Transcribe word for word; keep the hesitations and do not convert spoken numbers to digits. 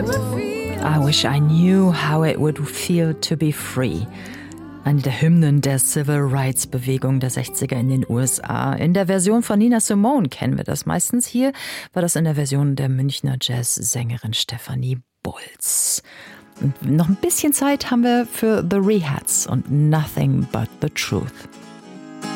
I wish I knew how it would feel to be free. Eine der Hymnen der Civil Rights Bewegung der sechziger in den U S A. In der Version von Nina Simone kennen wir das meistens. Hier war das in der Version der Münchner Jazzsängerin Stefanie Bulls. Und noch ein bisschen Zeit haben wir für The Rehats und Nothing But the Truth.